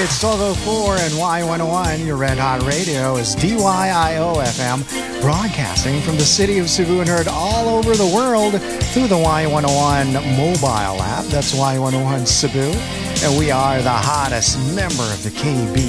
It's 12:04 and Y101, your Red Hot Radio, is DYIO FM, broadcasting from the city of Cebu and heard all over the world through the Y101 mobile app. That's Y101 Cebu. And we are the hottest member of the KB